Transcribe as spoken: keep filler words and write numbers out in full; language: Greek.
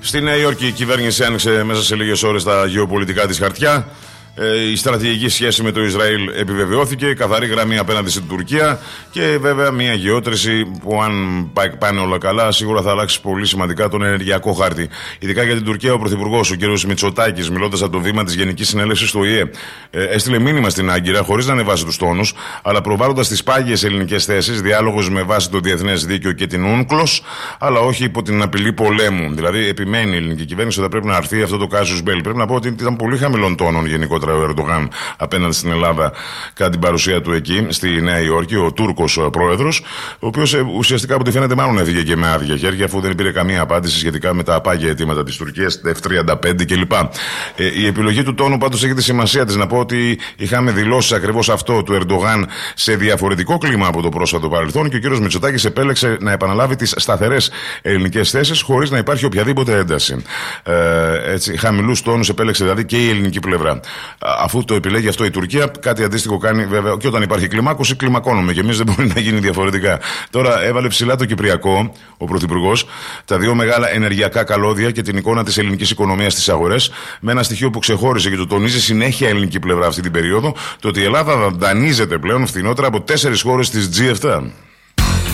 Στη Νέα Υόρκη η κυβέρνηση άνοιξε μέσα σε λίγες ώρες τα γεωπολιτικά της χαρτιά. Η στρατηγική σχέση με το Ισραήλ επιβεβαιώθηκε, καθαρή γραμμή απέναντι στην Τουρκία και βέβαια μια γεώτρηση που, αν πάνε όλα καλά, σίγουρα θα αλλάξει πολύ σημαντικά τον ενεργειακό χάρτη. Ειδικά για την Τουρκία, ο Πρωθυπουργός, ο κ. Μητσοτάκης, μιλώντας από το βήμα της Γενικής Συνέλευσης του Ο Η Ε, έστειλε μήνυμα στην Άγκυρα, χωρίς να ανεβάσει τους τόνους, αλλά προβάλλοντας τις πάγιες ελληνικές θέσεις, διάλογος με βάση το διεθνές δίκαιο και την UNCLOS, αλλά όχι υπό την απειλή πολέμου. Δηλαδή, επιμένει η ελληνική κυβέρνηση ότι θα πρέπει να αρθεί αυτό το casus belli. Πρέπει να πω ότι ήταν πολύ χαμηλών τόνων γενικότερα ο Ερντογάν απέναντι στην Ελλάδα κατά την παρουσία του εκεί, στη Νέα Υόρκη, ο Τούρκος πρόεδρος, ο οποίος ουσιαστικά από ό,τι φαίνεται μάλλον έφυγε και με άδεια χέρια, αφού δεν πήρε καμία απάντηση σχετικά με τα απάγια αιτήματα της Τουρκίας, εφ τριάντα πέντε κλπ. Ε, η επιλογή του τόνου πάντως έχει τη σημασία της. Να πω ότι είχαμε δηλώσει ακριβώς αυτό του Ερντογάν σε διαφορετικό κλίμα από το πρόσφατο παρελθόν και ο κ. Μητσοτάκης επέλεξε να επαναλάβει τις σταθερές ελληνικές θέσεις χωρίς να υπάρχει οποιαδήποτε ένταση. Ε, έτσι, χαμηλούς τόνους επέλεξε δηλαδή και η ελληνική πλευρά. Αφού το επιλέγει αυτό η Τουρκία, κάτι αντίστοιχο κάνει βέβαια και όταν υπάρχει κλιμάκωση, κλιμακώνουμε. Και εμείς δεν μπορεί να γίνει διαφορετικά. Τώρα έβαλε ψηλά το Κυπριακό, ο Πρωθυπουργός, τα δύο μεγάλα ενεργειακά καλώδια και την εικόνα της ελληνικής οικονομίας στις αγορές, με ένα στοιχείο που ξεχώρισε και το τονίζει συνέχεια η ελληνική πλευρά αυτή την περίοδο, το ότι η Ελλάδα δανείζεται πλέον φθηνότερα από τέσσερις χώρες της τζι επτά.